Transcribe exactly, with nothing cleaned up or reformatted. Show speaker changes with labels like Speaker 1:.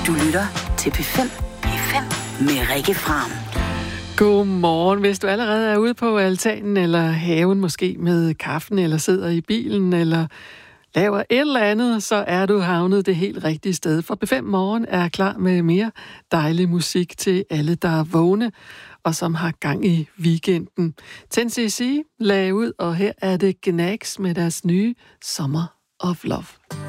Speaker 1: Du lytter til P fem. P fem med Rikke Fram.
Speaker 2: Godmorgen. Hvis du allerede er ude på altanen eller haven, måske med kaffen, eller sidder i bilen, eller laver et eller andet, så er du havnet det helt rigtige sted. For P fem Morgen er klar med mere dejlig musik til alle, der er vågne, og som har gang i weekenden. ten C C lagde ud, og her er det Gnags med deres nye Summer of Love.